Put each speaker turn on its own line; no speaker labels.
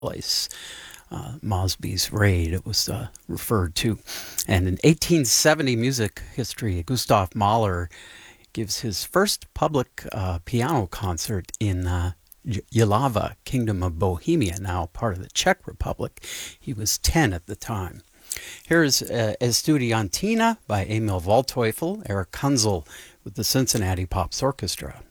place. Mosby's raid, it was referred to. And in 1870 music history, Gustav Mahler gives his first public piano concert in Yelava, Kingdom of Bohemia, now part of the Czech Republic. He was 10 at the time. Here's Estudiantina by Emil Waldteufel, Eric Kunzel with the Cincinnati Pops Orchestra.